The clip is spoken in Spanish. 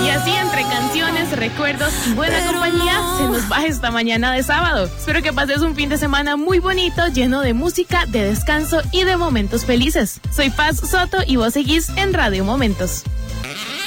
Y así, entre canciones, recuerdos y buena compañía, se nos va esta mañana de sábado. Espero que pases un fin de semana muy bonito, lleno de música, de descanso y de momentos felices. Soy Paz Soto y vos seguís en Radio Momentos.